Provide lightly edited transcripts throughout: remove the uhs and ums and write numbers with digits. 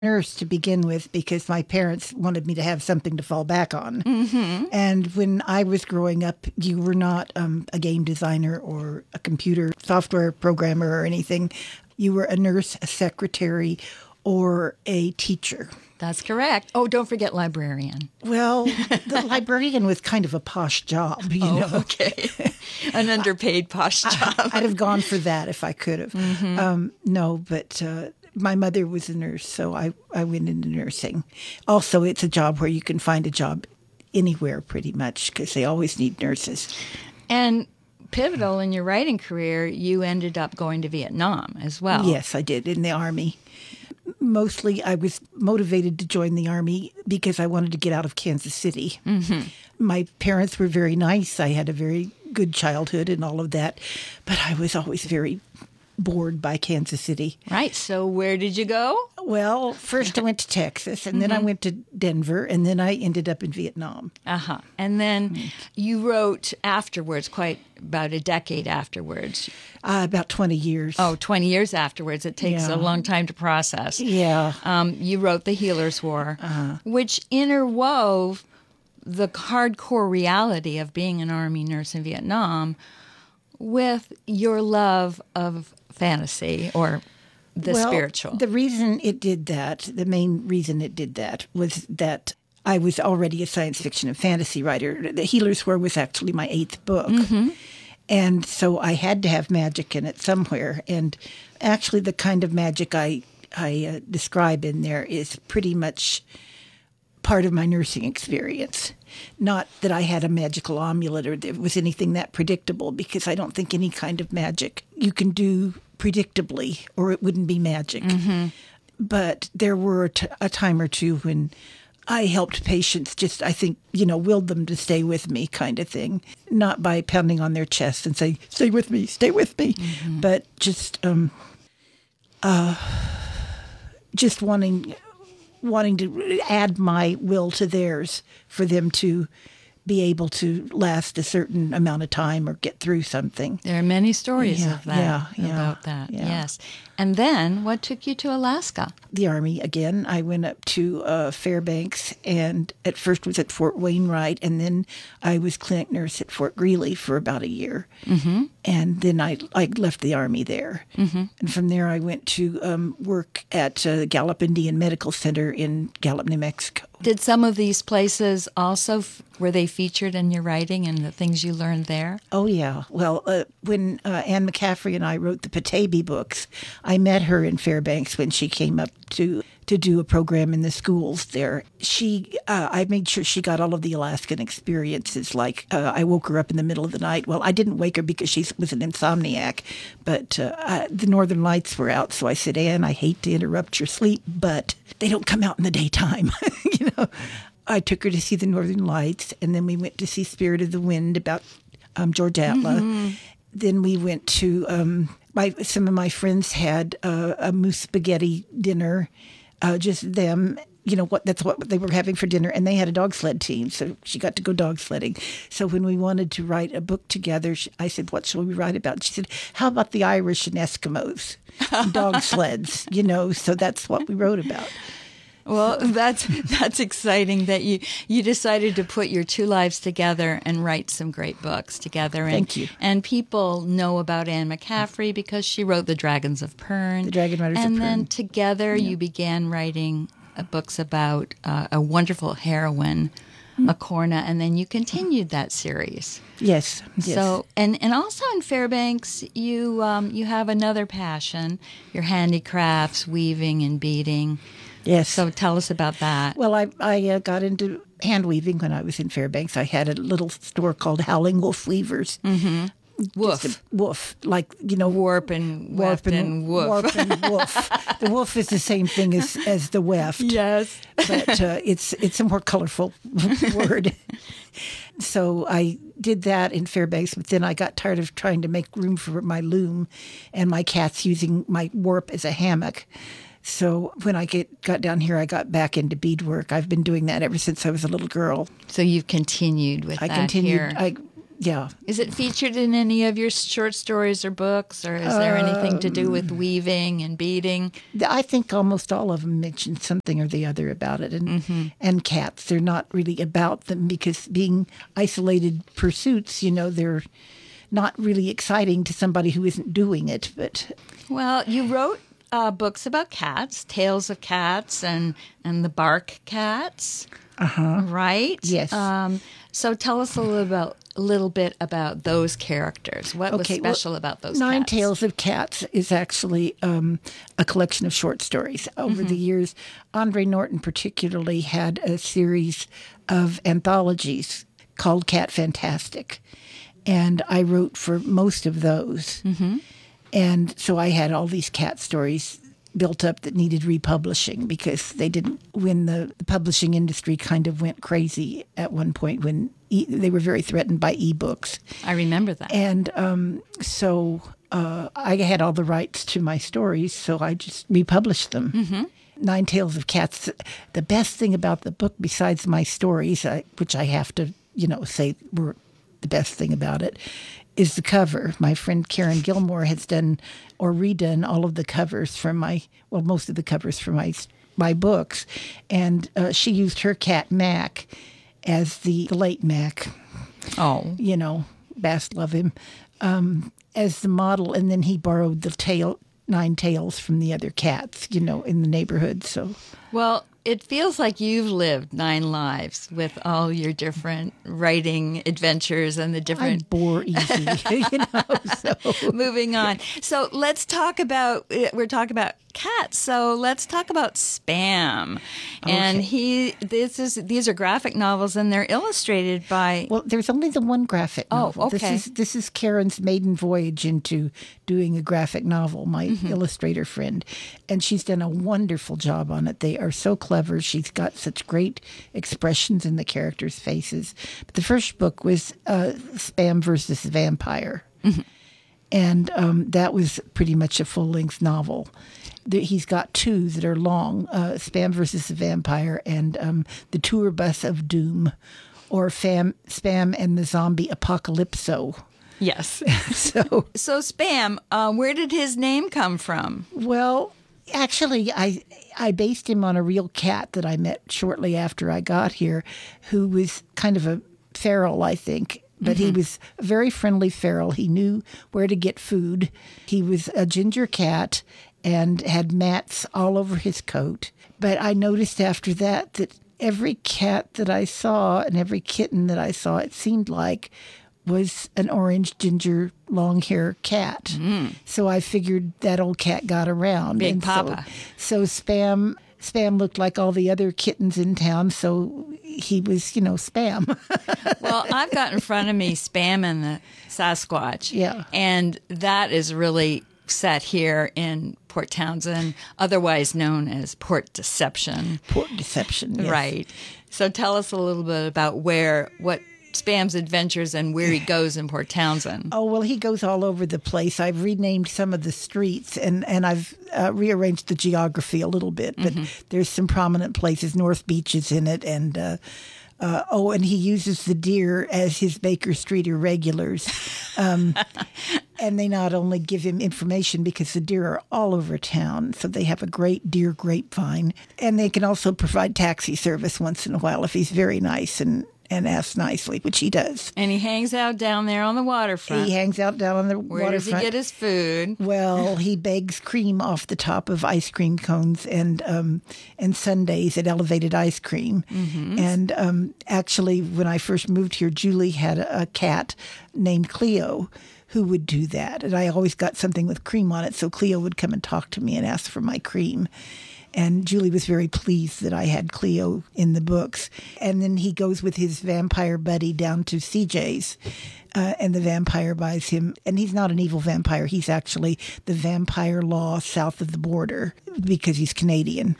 nurse to begin with because my parents wanted me to have something to fall back on. Mm-hmm. And when I was growing up, you were not a game designer or a computer software programmer or anything. You were a nurse, a secretary, or a teacher. That's correct. Oh, don't forget librarian. Well, the librarian was kind of a posh job, you know. Okay. An underpaid posh job. I'd have gone for that if I could have. Mm-hmm. No, but my mother was a nurse, so I went into nursing. Also, it's a job where you can find a job anywhere pretty much because they always need nurses. And pivotal in your writing career, you ended up going to Vietnam as well. Yes, I did, in the Army. Mostly, I was motivated to join the Army because I wanted to get out of Kansas City. Mm-hmm. My parents were very nice. I had a very good childhood and all of that, but I was always very bored by Kansas City. Right. So where did you go? Well, first I went to Texas, and then I went to Denver, and then I ended up in Vietnam. Uh-huh. And then you wrote afterwards, quite about a decade afterwards. About 20 years. Oh, 20 years afterwards. It takes a long time to process. Yeah. You wrote The Healer's War, which interwove the hardcore reality of being an Army nurse in Vietnam with your love of fantasy or the spiritual. The reason it did that, the main reason it did that, was that I was already a science fiction and fantasy writer. The Healer's War was actually my 8th book. Mm-hmm. And so I had to have magic in it somewhere. And actually the kind of magic I describe in there is pretty much part of my nursing experience. Not that I had a magical amulet or there was anything that predictable, because I don't think any kind of magic you can do predictably or it wouldn't be magic. Mm-hmm. But there were a time or two when I helped patients just, I think, willed them to stay with me kind of thing. Not by pounding on their chest and saying, stay with me, mm-hmm. but just wanting to add my will to theirs for them to be able to last a certain amount of time or get through something. There are many stories of that, about that, yes. And then what took you to Alaska? The Army again. I went up to Fairbanks, and at first was at Fort Wainwright, and then I was clinic nurse at Fort Greely for about a year. Mm-hmm. And then I left the Army there. Mm-hmm. And from there I went to work at Gallup Indian Medical Center in Gallup, New Mexico. Did some of these places also, were they featured in your writing and the things you learned there? Oh, yeah. Well, when Anne McCaffrey and I wrote the Pataby books, I met her in Fairbanks when she came up to do a program in the schools there. I made sure she got all of the Alaskan experiences. Like, I woke her up in the middle of the night. Well, I didn't wake her because she was an insomniac, but the Northern Lights were out. So I said, Anne, I hate to interrupt your sleep, but they don't come out in the daytime. I took her to see the Northern Lights, and then we went to see Spirit of the Wind about George Atla. Mm-hmm. Then we went to, some of my friends had a moose spaghetti dinner, just them, that's what they were having for dinner, and they had a dog sled team, so she got to go dog sledding. So when we wanted to write a book together, I said, what shall we write about? She said, how about the Irish and Eskimos, and dog sleds, so that's what we wrote about. Well, that's exciting that you decided to put your two lives together and write some great books together. Thank you. And people know about Anne McCaffrey because she wrote The Dragons of Pern. The Dragon Riders of Pern. And then together you began writing books about a wonderful heroine, Acorna, and then you continued that series. Yes. So, and also in Fairbanks, you have another passion, your handicrafts, weaving and beading. Yes. So tell us about that. Well, I got into hand weaving when I was in Fairbanks. I had a little store called Howling Wolf Weavers. Mm-hmm. Woof. Woof, like, warp and woof and woof. Warp and woof. The woof is the same thing as the weft. Yes. But it's a more colorful word. So I did that in Fairbanks, but then I got tired of trying to make room for my loom and my cats using my warp as a hammock. So when I got down here, I got back into beadwork. I've been doing that ever since I was a little girl. So you've continued with that here. I Yeah. Is it featured in any of your short stories or books, or is there anything to do with weaving and beading? I think almost all of them mention something or the other about it. And cats, they're not really about them because being isolated pursuits, they're not really exciting to somebody who isn't doing it. But Well, you wrote books about cats, Tales of Cats and the Bark Cats, right? Yes. So tell us a little bit about those characters. What was special about those Nine cats? Tales of Cats is actually a collection of short stories. Over the years, Andre Norton particularly had a series of anthologies called Cat Fantastic. And I wrote for most of those. And so I had all these cat stories built up that needed republishing because they didn't, when the publishing industry kind of went crazy at one point when they were very threatened by ebooks. I remember that. And so I had all the rights to my stories, so I just republished them. Nine Tales of Cats. The best thing about the book, besides my stories, which I have to, say were the best thing about it, is the cover. My friend Karen Gilmore has done or redone all of the covers from most of the covers for my books. And she used her cat, Mac, as the late Mac. Oh. Best love him, as the model. And then he borrowed the nine tails from the other cats, in the neighborhood. So, Well, it feels like you've lived 9 lives with all your different writing adventures and the I different bore easy, so. moving on. So we're talking about cats. So let's talk about Spam. And these are graphic novels and they're illustrated by. Well, there's only the one graphic novel. Okay. This is Karen's maiden voyage into doing a graphic novel, my illustrator friend. And she's done a wonderful job on it. They are so clever. She's got such great expressions in the characters' faces. But the first book was Spam versus Vampire. And that was pretty much a full-length novel. He's got 2 that are long, Spam versus the Vampire and The Tour Bus of Doom, or Spam and the Zombie Apocalypso. Yes. So Spam, where did his name come from? Well, actually, I based him on a real cat that I met shortly after I got here, who was kind of a feral, I think. But he was a very friendly feral. He knew where to get food. He was a ginger cat and had mats all over his coat. But I noticed after that every cat that I saw and every kitten that I saw, it seemed like, was an orange ginger long hair cat. So I figured that old cat got around. Big and Papa. So Spam looked like all the other kittens in town, so he was, Spam. Well, I've got in front of me Spam and the Sasquatch. Yeah. And that is really set here in Port Townsend, otherwise known as Port Deception. Port Deception, yes. Right. So tell us a little bit about what Spam's adventures and where he goes in Port Townsend. Oh, well, he goes all over the place. I've renamed some of the streets and I've rearranged the geography a little bit, but there's some prominent places. North Beach is in it, and and he uses the deer as his Baker Street irregulars. And they not only give him information because the deer are all over town, so they have a great deer grapevine, and they can also provide taxi service once in a while if he's very nice and asks nicely, which he does. And he hangs out down there on the waterfront. He hangs out down on the waterfront. Where does he get his food? Well, he begs cream off the top of ice cream cones and sundaes at Elevated Ice Cream. And actually, when I first moved here, Julie had a cat named Cleo who would do that. And I always got something with cream on it, so Cleo would come and talk to me and ask for my cream. And Julie was very pleased that I had Cleo in the books. And then he goes with his vampire buddy down to CJ's, and the vampire buys him. And he's not an evil vampire. He's actually the vampire law south of the border because he's Canadian.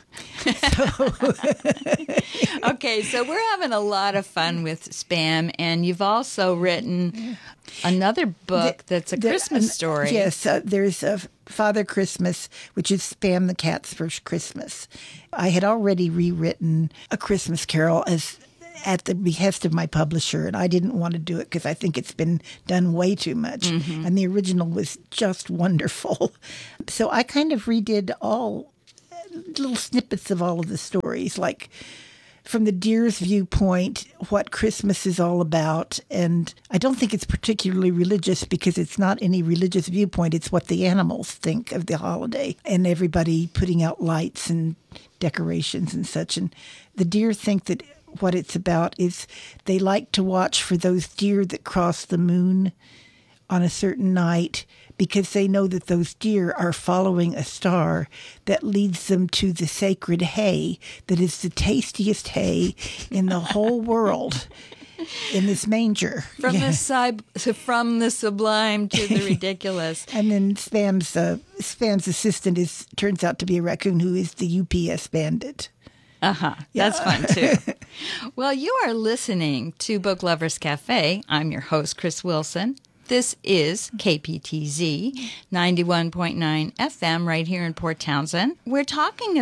Okay, so we're having a lot of fun with Spam, and you've also written another book that's a Christmas story. Yes, there's Father Christmas, which is Spam the Cat's First Christmas. I had already rewritten A Christmas Carol at the behest of my publisher, and I didn't want to do it because I think it's been done way too much. And the original was just wonderful. So I kind of redid all little snippets of all of the stories, like from the deer's viewpoint, what Christmas is all about. And I don't think it's particularly religious because it's not any religious viewpoint. It's what the animals think of the holiday and everybody putting out lights and decorations and such. And the deer think that what it's about is they like to watch for those deer that cross the moon on a certain night because they know that those deer are following a star that leads them to the sacred hay that is the tastiest hay in the whole world in this manger. From the sublime to the ridiculous. And then Spam's assistant turns out to be a raccoon who is the UPS bandit. That's fun too. Well, you are listening to Book Lovers Cafe. I'm your host, Chris Wilson. This is KPTZ 91.9 FM right here in Port Townsend. We're talking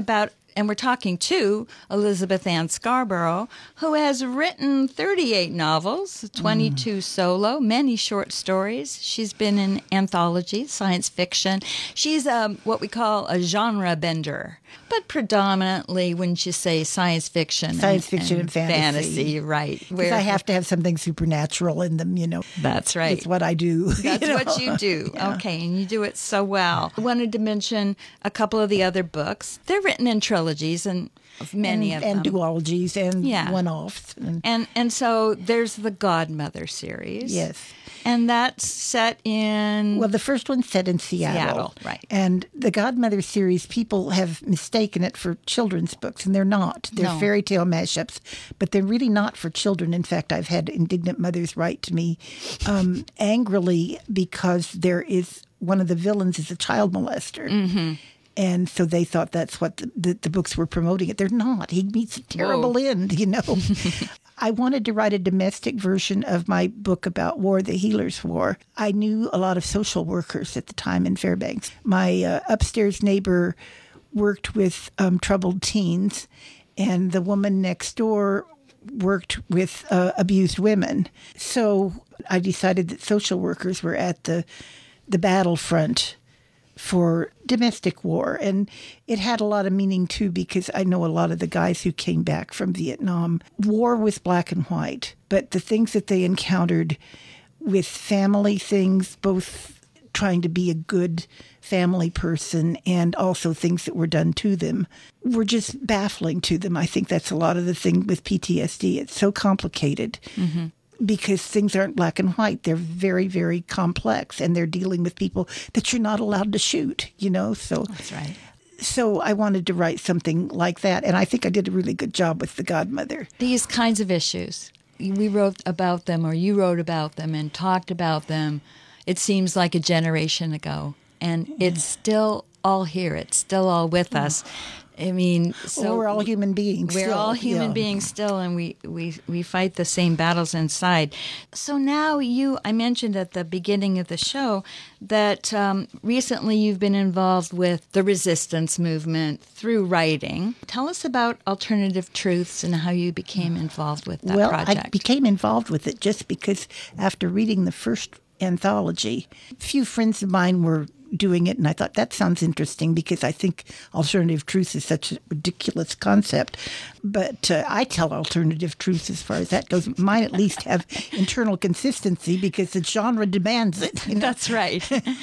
to Elizabeth Ann Scarborough, who has written 38 novels, 22 solo, many short stories. She's been in anthology, science fiction. She's what we call a genre bender, but predominantly, wouldn't you say, science fiction and fantasy, right? Because I have to have something supernatural in them, That's right. It's what I do. That's what you do. Yeah. Okay, and you do it so well. I wanted to mention a couple of the other books. They're written in trilogies, and many of them. And duologies and one-offs. And so there's the Godmother series. Yes. And that's set in... Well, the first one's set in Seattle. Right. And the Godmother series, people have mistaken it for children's books, and they're not. They're fairy tale mashups, but they're really not for children. In fact, I've had indignant mothers write to me angrily because there is... one of the villains is a child molester. Mm-hmm. And so they thought that's what the books were promoting it. They're not. He meets a terrible end, I wanted to write a domestic version of my book about war, The Healer's War. I knew a lot of social workers at the time in Fairbanks. My upstairs neighbor worked with troubled teens, and the woman next door worked with abused women. So I decided that social workers were at the battlefront for domestic war. And it had a lot of meaning, too, because I know a lot of the guys who came back from Vietnam. War was black and white, but the things that they encountered with family things, both trying to be a good family person and also things that were done to them, were just baffling to them. I think that's a lot of the thing with PTSD. It's so complicated. Mm-hmm. Because things aren't black and white. They're very, very complex, and they're dealing with people that you're not allowed to shoot, So that's right. So I wanted to write something like that, and I think I did a really good job with The Godmother. These kinds of issues, we wrote about them, or you wrote about them and talked about them, it seems like a generation ago, and it's still all here. It's still all with us. I mean, so we're all human beings. We're all human beings still, and we fight the same battles inside. So now I mentioned at the beginning of the show that recently you've been involved with the resistance movement through writing. Tell us about Alternative Truths and how you became involved with that project. Well, I became involved with it just because after reading the first anthology, a few friends of mine were doing it, and I thought that sounds interesting because I think alternative truth is such a ridiculous concept. But I tell alternative truth as far as that goes. Mine at least have internal consistency because the genre demands it. That's right.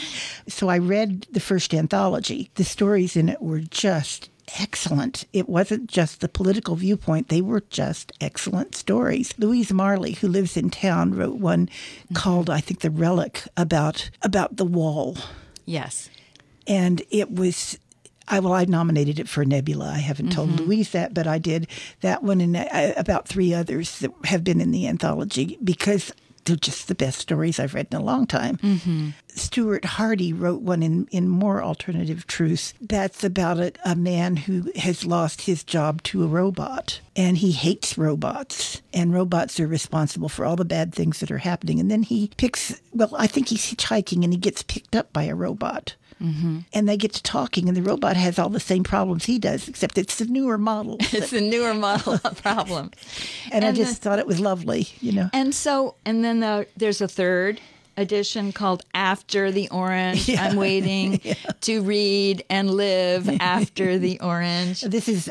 So I read the first anthology. The stories in it were just excellent. It wasn't just the political viewpoint. They were just excellent stories. Louise Marley, who lives in town, wrote one called, I think, The Relic, about the wall. Yes. And it was, I nominated it for Nebula. I haven't told Louise that, but I did that one and about 3 others that have been in the anthology because they're just the best stories I've read in a long time. Mm-hmm. Stuart Hardy wrote one in More Alternative Truths. That's about a man who has lost his job to a robot, and he hates robots, and robots are responsible for all the bad things that are happening. And then I think he's hitchhiking, and he gets picked up by a robot. And they get to talking, and the robot has all the same problems he does, except it's the newer model. It's a newer model problem. And I just thought it was lovely, you know. And then there's a third edition called After the Orange. Yeah. I'm waiting to read and live after the orange. This is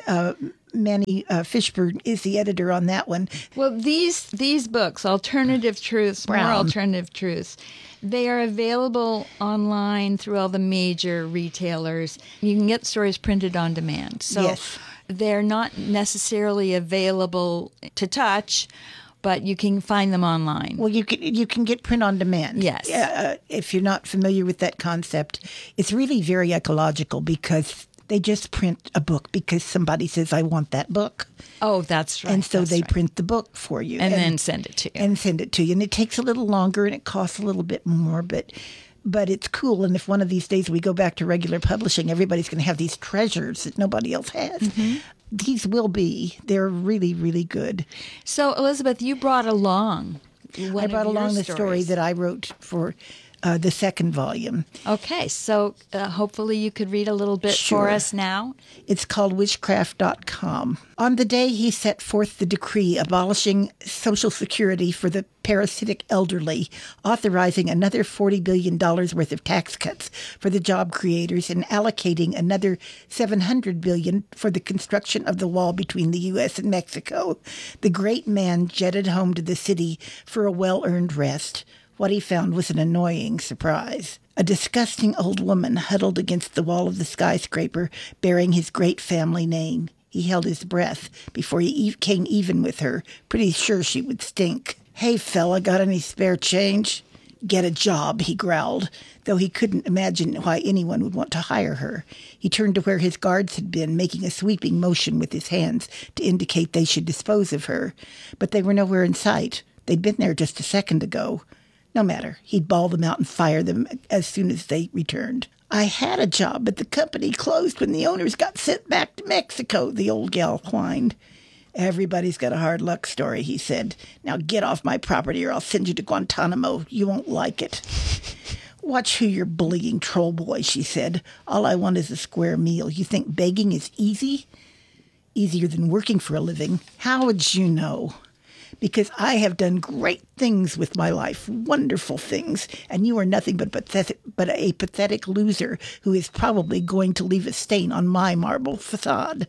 Manny Fishburne is the editor on that one. Well, these books, Alternative Truths, More Alternative Truths, they are available online through all the major retailers. You can get stories printed on demand. So Yes. they're not necessarily available to touch, but you can find them online. Well, you can get print on demand. Yes. If you're not familiar with that concept, it's really very ecological because they just print a book because somebody says, I want that book. Oh, that's right. And so that's they right. print the book for you. And then send it to you. And send it to you. And it takes a little longer and it costs a little bit more, but it's cool. And if one of these days we go back to regular publishing, everybody's going to have these treasures that nobody else has. Mm-hmm. These will be. They're really, really good. So, Elizabeth, you brought along I brought along the story that I wrote for the second volume. Okay, so hopefully you could read a little bit for us now. It's called Witchcraft.com. On the day he set forth the decree abolishing Social Security for the parasitic elderly, authorizing another $40 billion worth of tax cuts for the job creators, and allocating another $700 billion for the construction of the wall between the U.S. and Mexico, the great man jetted home to the city for a well-earned rest. What he found was an annoying surprise. A disgusting old woman huddled against the wall of the skyscraper, bearing his great family name. He held his breath before he came even with her, pretty sure she would stink. Hey, fella, got any spare change? Get a job, he growled, though he couldn't imagine why anyone would want to hire her. He turned to where his guards had been, making a sweeping motion with his hands to indicate they should dispose of her. But they were nowhere in sight. They'd been there just a second ago. No matter. He'd bawl them out and fire them as soon as they returned. I had a job, but the company closed when the owners got sent back to Mexico, the old gal whined. Everybody's got a hard luck story, he said. Now get off my property or I'll send you to Guantanamo. You won't like it. Watch who you're bullying, troll boy, she said. All I want is a square meal. You think begging is easy? Easier than working for a living. How would you know? Because I have done great things with my life, wonderful things, and you are nothing but a pathetic loser who is probably going to leave a stain on my marble facade.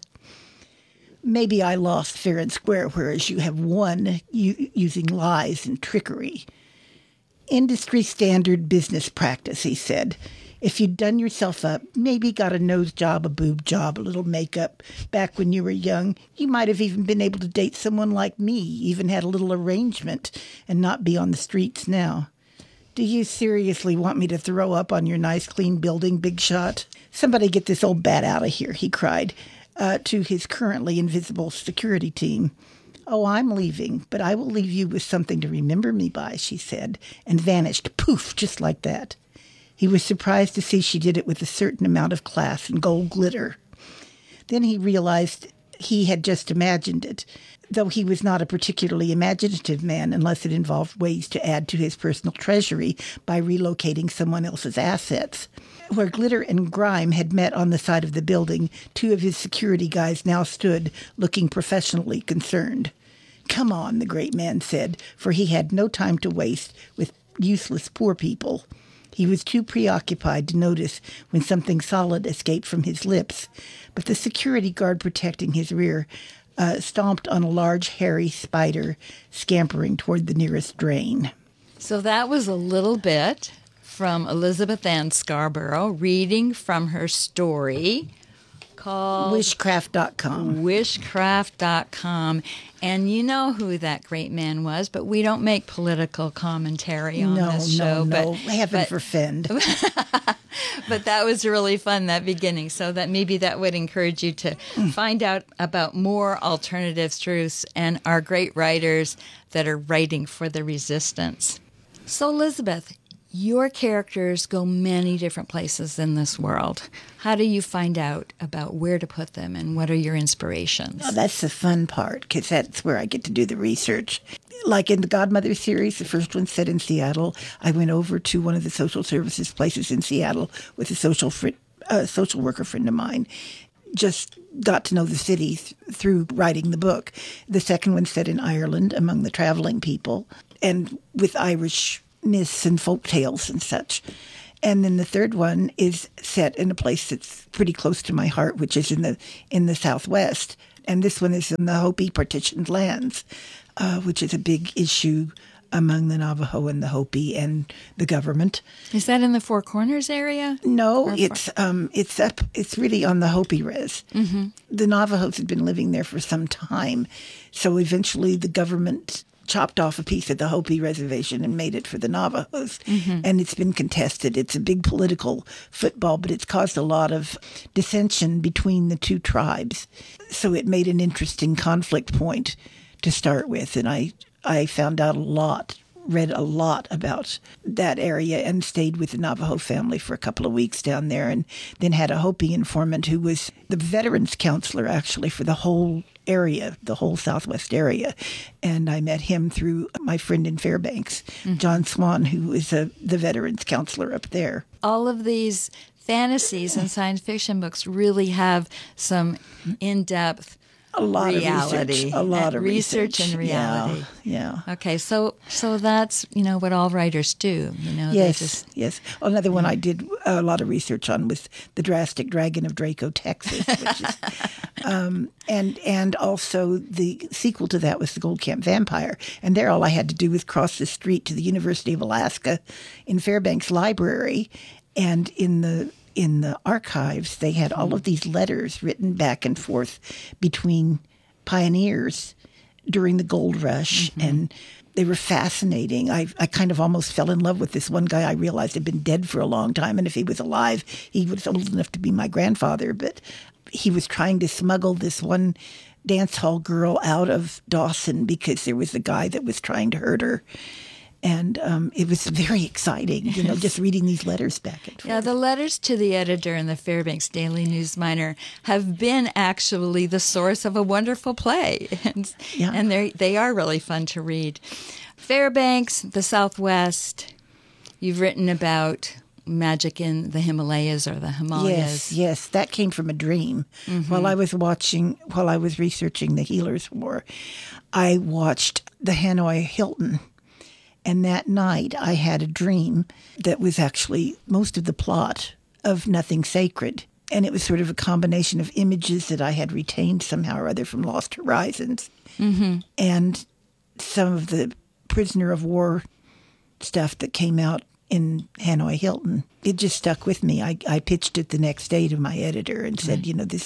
Maybe I lost fair and square, whereas you have won using lies and trickery. Industry standard business practice, he said. If you'd done yourself up, maybe got a nose job, a boob job, a little makeup, back when you were young, you might have even been able to date someone like me, even had a little arrangement, and not be on the streets now. Do you seriously want me to throw up on your nice, clean building, big shot? Somebody get this old bat out of here, he cried to his currently invisible security team. Oh, I'm leaving, but I will leave you with something to remember me by, she said, and vanished, poof, just like that. He was surprised to see she did it with a certain amount of class and gold glitter. Then he realized he had just imagined it, though he was not a particularly imaginative man unless it involved ways to add to his personal treasury by relocating someone else's assets. Where glitter and grime had met on the side of the building, two of his security guys now stood, looking professionally concerned. Come on, the great man said, for he had no time to waste with useless poor people. He was too preoccupied to notice when something solid escaped from his lips, but the security guard protecting his rear stomped on a large, hairy spider scampering toward the nearest drain. So that was a little bit from Elizabeth Ann Scarborough, reading from her story called Wishcraft.com. Wishcraft.com. And you know who that great man was, but we don't make political commentary on this show. No, heaven forfend. But that was really fun, that beginning. So that maybe that would encourage you to find out about more alternative truths and our great writers that are writing for the resistance. So, Elizabeth, your characters go many different places in this world. How do you find out about where to put them and what are your inspirations? Oh, that's the fun part, because that's where I get to do the research. like in the Godmother series, the first one set in Seattle, I went over to one of the social services places in Seattle with a social worker friend of mine. Just got to know the city through writing the book. The second one set in Ireland among the traveling people and with Irish myths and folk tales and such. And then the third one is set in a place that's pretty close to my heart, which is in the Southwest. And this one is in the Hopi partitioned lands, which is a big issue among the Navajo and the Hopi and the government. Is that in the Four Corners area? No, it's really on the Hopi res. Mm-hmm. The Navajos had been living there for some time, so eventually the government chopped off a piece of the Hopi reservation and made it for the Navajos. Mm-hmm. And it's been contested. It's a big political football, but it's caused a lot of dissension between the two tribes. So it made an interesting conflict point to start with. And I found out read a lot about that area and stayed with the Navajo family for a couple of weeks down there, and then had a Hopi informant who was the veterans counselor actually for the whole area, the whole Southwest area. And I met him through my friend in Fairbanks, mm-hmm. John Swan, who is the veterans counselor up there. All of these fantasies and science fiction books really have some in-depth reality. A lot of research and reality. Yeah. Okay, so that's what all writers do. Yes. Another one I did a lot of research on was The Drastic Dragon of Draco, Texas, which is, and also the sequel to that was The Goldcamp Vampire. And there, all I had to do was cross the street to the University of Alaska in Fairbanks Library, and in the archives, they had all of these letters written back and forth between pioneers during the gold rush, mm-hmm. and they were fascinating. I kind of almost fell in love with this one guy I realized had been dead for a long time, and if he was alive, he was old enough to be my grandfather, but he was trying to smuggle this one dance hall girl out of Dawson because there was a guy that was trying to hurt her. And it was very exciting, just reading these letters back and forth. Yeah, the letters to the editor in the Fairbanks Daily News-Miner have been actually the source of a wonderful play. And they are really fun to read. Fairbanks, the Southwest, you've written about magic in the Himalayas or the Himalayas. Yes, that came from a dream. Mm-hmm. While I was researching the Healers War, I watched the Hanoi Hilton. And that night, I had a dream that was actually most of the plot of Nothing Sacred. And it was sort of a combination of images that I had retained somehow or other from Lost Horizons, mm-hmm. and some of the prisoner of war stuff that came out in Hanoi Hilton. It just stuck with me. I pitched it the next day to my editor and said,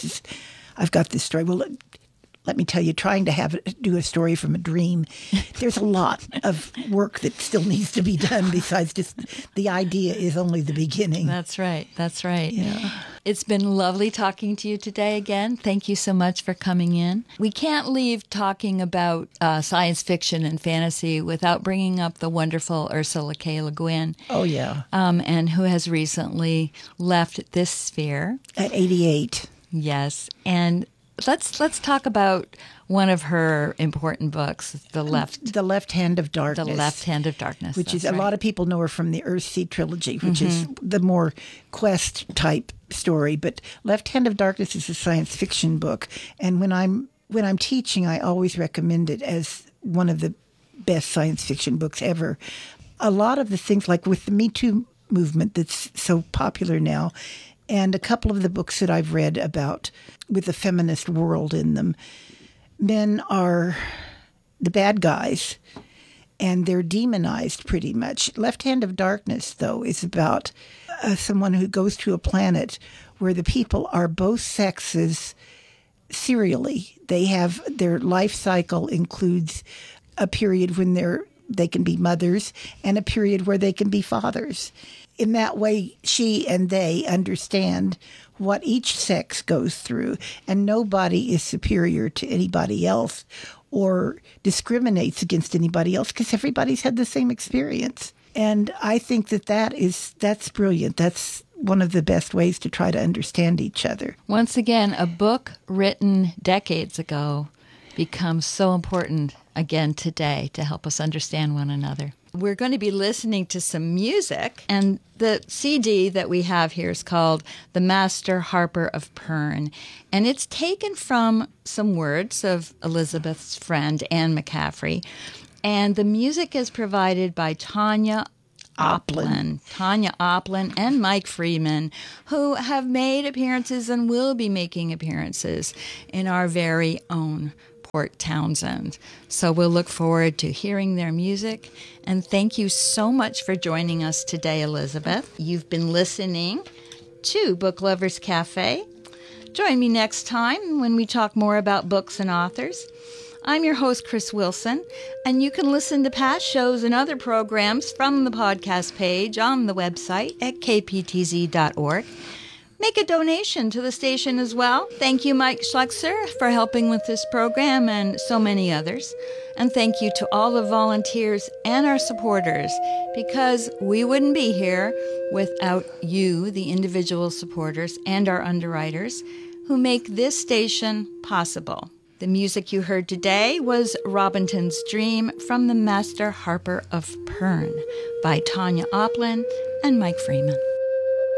I've got this story. Well, let me tell you, trying to do a story from a dream, there's a lot of work that still needs to be done besides just the idea is only the beginning. That's right. Yeah. It's been lovely talking to you today again. Thank you so much for coming in. We can't leave talking about science fiction and fantasy without bringing up the wonderful Ursula K. Le Guin. Oh, yeah. And who has recently left this sphere. At 88. Yes. And Let's talk about one of her important books, The Left Hand of Darkness. The Left Hand of Darkness. Which is, right. A lot of people know her from the Earthsea trilogy, which mm-hmm. is the more quest-type story. But Left Hand of Darkness is a science fiction book. And when I'm teaching, I always recommend it as one of the best science fiction books ever. A lot of the things, like with the Me Too movement that's so popular now, and a couple of the books that I've read about with the feminist world in them, men are the bad guys, and they're demonized pretty much. Left Hand of Darkness, though, is about someone who goes to a planet where the people are both sexes serially. They have their life cycle includes a period when they can be mothers and a period where they can be fathers. In that way, she and they understand what each sex goes through, and nobody is superior to anybody else or discriminates against anybody else because everybody's had the same experience. And I think that's brilliant. That's one of the best ways to try to understand each other. Once again, a book written decades ago becomes so important again today to help us understand one another. We're going to be listening to some music, and the CD that we have here is called The Master Harper of Pern, and it's taken from some words of Elizabeth's friend, Anne McCaffrey, and the music is provided by Tanya Oplin and Mike Freeman, who have made appearances and will be making appearances in our very own Port Townsend. So we'll look forward to hearing their music. And thank you so much for joining us today, Elizabeth. You've been listening to Book Lovers Cafe. Join me next time when we talk more about books and authors. I'm your host, Chris Wilson, and you can listen to past shows and other programs from the podcast page on the website at kptz.org. Make a donation to the station as well. Thank you, Mike Schlexer, for helping with this program and so many others. And thank you to all the volunteers and our supporters, because we wouldn't be here without you, the individual supporters, and our underwriters who make this station possible. The music you heard today was Robinton's Dream from The Master Harper of Pern by Tanya Oplin and Mike Freeman.